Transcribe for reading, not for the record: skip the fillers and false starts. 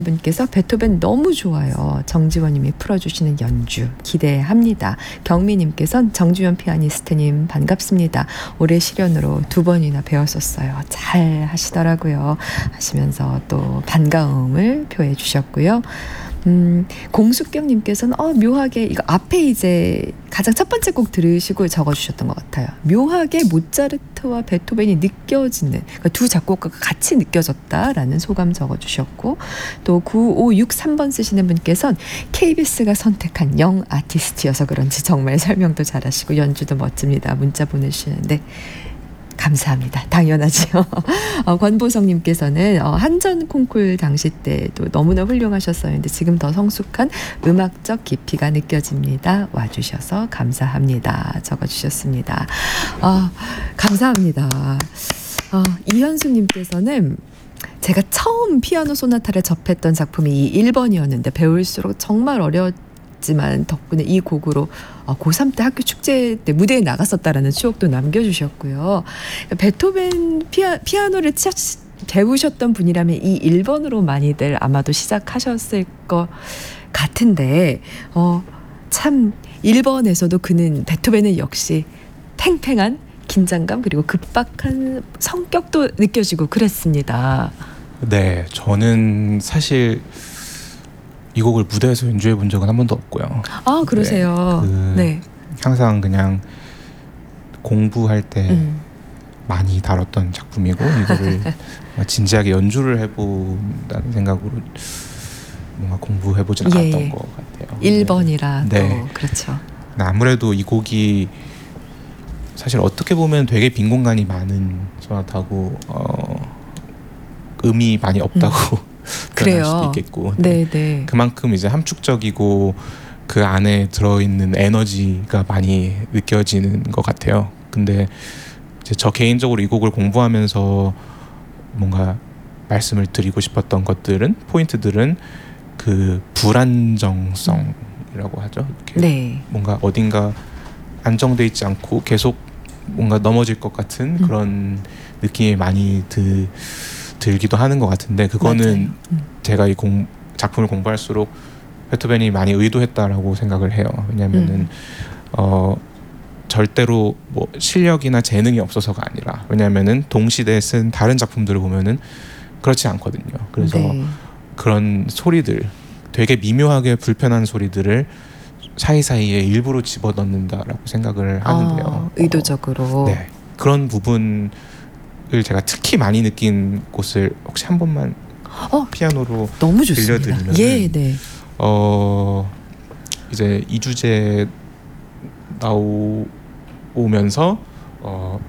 분께서 베토벤 너무 좋아요. 정지원님이 풀어주시는 연주 기대합니다. 경미님께서는 정주현 피아니스트님 반갑습니다. 올해 실연으로 2번이나 배웠었어요. 잘 하시더라고요. 하시면서 또 반가움을 표해 주셨고요. 공숙경님께서는 묘하게 이거 앞에 이제 가장 첫 번째 곡 들으시고 적어주셨던 것 같아요. 묘하게 모차르트와 베토벤이 느껴지는, 그러니까 두 작곡가가 같이 느껴졌다라는 소감 적어주셨고, 또 9563번 쓰시는 분께서는 KBS가 선택한 영 아티스트여서 그런지 정말 설명도 잘하시고 연주도 멋집니다. 문자 보내주시는데 감사합니다. 당연하죠. 권보성님께서는 한전 콩쿨 당시 때도 너무나 훌륭하셨었는데 지금 더 성숙한 음악적 깊이가 느껴집니다. 와주셔서 감사합니다. 적어주셨습니다. 감사합니다. 이현수님께서는 제가 처음 피아노 소나타를 접했던 작품이 이 1번이었는데 배울수록 정말 어려웠지만 덕분에 이 곡으로 고3 때 학교 축제 때 무대에 나갔었다라는 추억도 남겨주셨고요. 베토벤 피아노를 배우셨던 분이라면 이 1번으로 많이들 아마도 시작하셨을 것 같은데 참 1번에서도 그는 베토벤은 역시 팽팽한 긴장감 그리고 급박한 성격도 느껴지고 그랬습니다. 네, 저는 사실 이 곡을 무대에서 연주해 본 적은 한 번도 없고요. 그러세요. 네. 항상 그냥 공부할 때 많이 다뤘던 작품이고 이거를 진지하게 연주를 해본다는 생각으로 뭔가 공부해보진 않았던 것 같아요. 1번이라 네. 그렇죠. 아무래도 이 곡이 사실 어떻게 보면 되게 빈 공간이 많은 소나타고 음이 많이 없다고 표현할 수도 있겠고 네. 그만큼 이제 함축적이고 그 안에 들어있는 에너지가 많이 느껴지는 것 같아요. 근데 이제 저 개인적으로 이 곡을 공부하면서 뭔가 말씀을 드리고 싶었던 것들은 포인트들은 그 불안정성이라고 하죠. 이렇게 뭔가 어딘가 안정돼 있지 않고 계속 뭔가 넘어질 것 같은 그런 느낌이 많이 들기도 하는 것 같은데 그거는 제가 이 작품을 공부할수록 베토벤이 많이 의도했다라고 생각을 해요. 왜냐하면은 절대로 뭐 실력이나 재능이 없어서가 아니라 왜냐하면은 동시대에 쓴 다른 작품들을 보면은 그렇지 않거든요. 그래서 그런 소리들 되게 미묘하게 불편한 소리들을 사이사이에 일부러 집어넣는다라고 생각을 하는데요. 의도적으로. 네. 그런 부분을 제가 특히 많이 느낀 곳을 혹시 한 번만 피아노로 너무 좋습니다. 들려드리면 네. 이제 2주제 나오면서